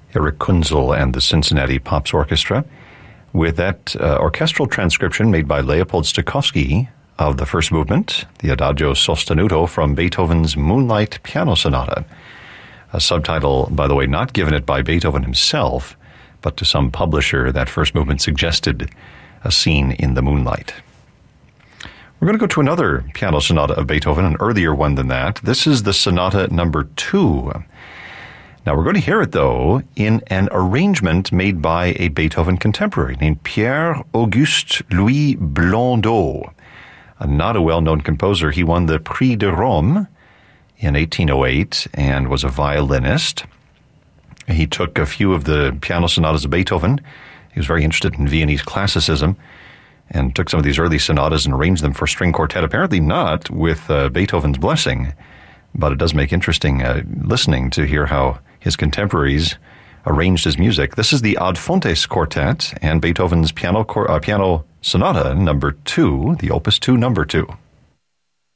Eric Kunzel and the Cincinnati Pops Orchestra, with that orchestral transcription made by Leopold Stokowski of the first movement, the Adagio Sostenuto from Beethoven's Moonlight Piano Sonata. A subtitle, by the way, not given it by Beethoven himself, but to some publisher. That first movement suggested a scene in the moonlight. We're going to go to another piano sonata of Beethoven, an earlier one than that. This is the Sonata number 2. Now, we're going to hear it, though, in an arrangement made by a Beethoven contemporary named Pierre-Auguste Louis Blondeau, not a well-known composer. He won the Prix de Rome in 1808 and was a violinist. He took a few of the piano sonatas of Beethoven. He was very interested in Viennese classicism and took some of these early sonatas and arranged them for string quartet, apparently not with Beethoven's blessing, but it does make interesting listening to hear how his contemporaries arranged his music. This is the Ad Fontes Quartet and Beethoven's piano sonata number 2, the Opus 2, number 2.